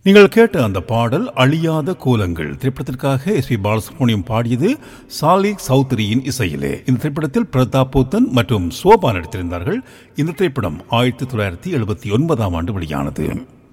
நீங்கள் கேட்ட அந்த பாடல் அழியாத கோலங்கள் திரைப்படத்திற்காக எஸ் பி பாலசுப்ரமணியம் பாடியது சாலிக் சௌத்ரியின் இசையிலே. இந்த திரைப்படத்தில் பிரதாப் போத்தன் மற்றும் சோபா நடித்திருந்தார்கள். இந்த திரைப்படம் 1979 வெளியானது.